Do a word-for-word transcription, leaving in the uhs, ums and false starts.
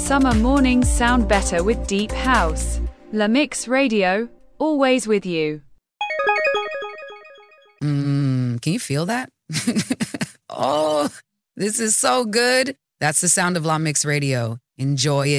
summer mornings sound better with deep house. La Mix Radio, always with you. Mmm, can you feel that? Oh, this is so good. That's the sound of La Mix Radio. Enjoy it.